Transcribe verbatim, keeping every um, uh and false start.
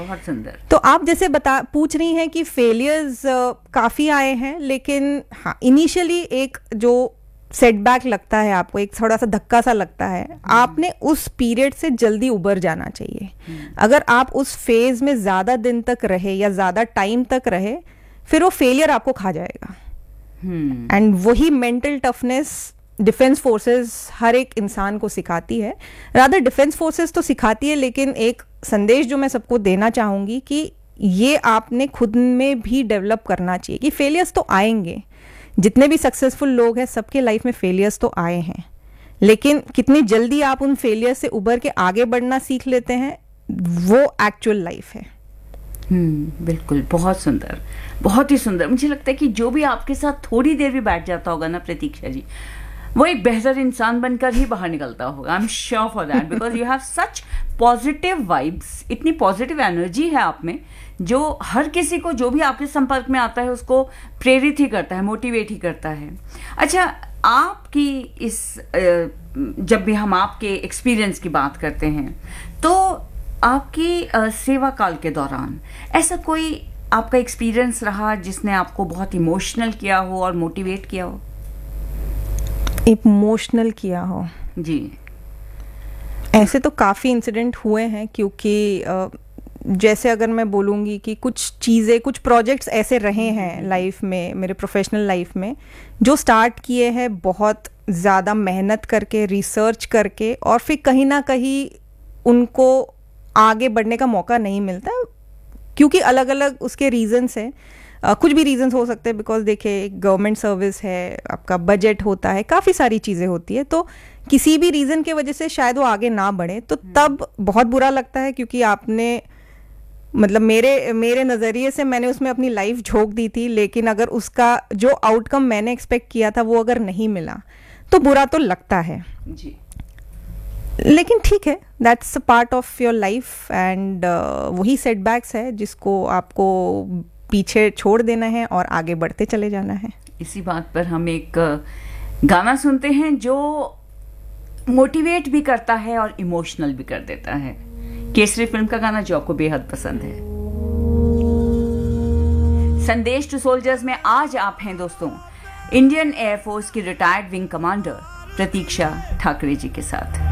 बहुत सुंदर। तो आप जैसे बता पूछ रही हैं कि फेलियर्स काफ़ी आए हैं, लेकिन हाँ इनिशियली एक जो सेटबैक लगता है आपको, एक थोड़ा सा धक्का सा लगता है, आपने उस पीरियड से जल्दी उबर जाना चाहिए। अगर आप उस फेज में ज़्यादा दिन तक रहे या ज़्यादा टाइम तक रहे, फिर वो फेलियर आपको खा जाएगा। एंड वही मेंटल टफनेस डिफेंस फोर्सेस हर एक इंसान को सिखाती है। रादर डिफेंस फोर्सेस तो सिखाती है, लेकिन एक संदेश जो मैं सबको देना चाहूँगी कि ये आपने खुद में भी डेवलप करना चाहिए कि फेलियर्स तो आएंगे। जितने भी सक्सेसफुल लोग हैं सबके लाइफ में फेलियर्स तो आए हैं, लेकिन कितनी जल्दी आप उन फेलियर से उबर के आगे बढ़ना सीख लेते हैं, वो एक्चुअल लाइफ है। हम्म बिल्कुल, बहुत सुंदर, बहुत ही सुंदर। मुझे लगता है कि जो भी आपके साथ थोड़ी देर भी बैठ जाता होगा ना प्रतीक्षा जी, वो एक बेहतर इंसान बनकर ही बाहर निकलता होगा। I am sure for that, because you have such positive vibes, इतनी पॉजिटिव एनर्जी है आप में, जो हर किसी को जो भी आपके संपर्क में आता है उसको प्रेरित ही करता है, मोटिवेट ही करता है। अच्छा, आपकी इस जब भी हम आपके एक्सपीरियंस की बात करते हैं, तो आपकी सेवा काल के दौरान ऐसा कोई आपका एक्सपीरियंस रहा जिसने आपको बहुत इमोशनल किया हो और मोटिवेट किया हो? इमोशनल किया हो जी, ऐसे तो काफ़ी इंसिडेंट हुए हैं, क्योंकि जैसे अगर मैं बोलूँगी कि कुछ चीज़ें, कुछ प्रोजेक्ट्स ऐसे रहे हैं लाइफ में, मेरे प्रोफेशनल लाइफ में, जो स्टार्ट किए हैं बहुत ज़्यादा मेहनत करके, रिसर्च करके, और फिर कहीं ना कहीं उनको आगे बढ़ने का मौका नहीं मिलता, क्योंकि अलग अलग उसके रीजंस हैं। Uh, कुछ भी रीजंस हो सकते हैं, बिकॉज देखिए गवर्नमेंट सर्विस है, आपका बजट होता है, काफ़ी सारी चीज़ें होती है, तो किसी भी रीज़न की वजह से शायद वो आगे ना बढ़े, तो तब बहुत बुरा लगता है, क्योंकि आपने मतलब मेरे मेरे नज़रिए से मैंने उसमें अपनी लाइफ झोंक दी थी, लेकिन अगर उसका जो आउटकम मैंने एक्सपेक्ट किया था वो अगर नहीं मिला तो बुरा तो लगता है जी। लेकिन ठीक है, that's a part of your life, and वही सेटबैक्स है जिसको आपको पीछे छोड़ देना है और आगे बढ़ते चले जाना है। इसी बात पर हम एक गाना सुनते हैं जो मोटिवेट भी करता है और इमोशनल भी कर देता है। केसरी फिल्म का गाना जो आपको बेहद पसंद है। संदेश टू सोल्जर्स में आज आप हैं दोस्तों इंडियन एयरफोर्स की रिटायर्ड विंग कमांडर प्रतीक्षा ठाकरे जी के साथ।